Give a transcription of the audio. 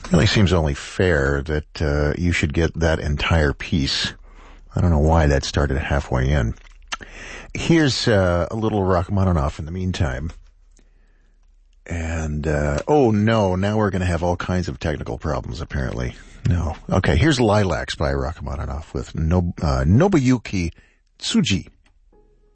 Really seems only fair that you should get that entire piece. I don't know why that started halfway in. Here's a little Rachmaninoff in the meantime. And, oh no, now we're going to have all kinds of technical problems, apparently. No. Okay, here's Lilacs by Rachmaninoff with Nobuyuki Tsuji.